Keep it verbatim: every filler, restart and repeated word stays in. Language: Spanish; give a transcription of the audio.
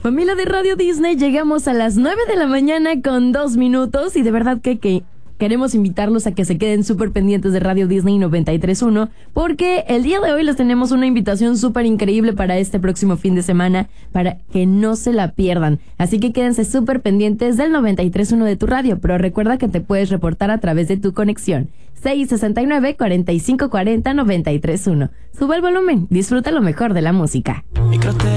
Familia de Radio Disney, llegamos a las nueve de la mañana con dos minutos y de verdad que, que queremos invitarlos a que se queden súper pendientes de Radio Disney noventa y tres punto uno porque el día de hoy les tenemos una invitación súper increíble para este próximo fin de semana para que no se la pierdan. Así que quédense súper pendientes del noventa y tres punto uno de tu radio, pero recuerda que te puedes reportar a través de tu conexión seis sesenta y nueve, cuarenta y cinco cuarenta, noventa y tres punto uno. Sube el volumen, disfruta lo mejor de la música.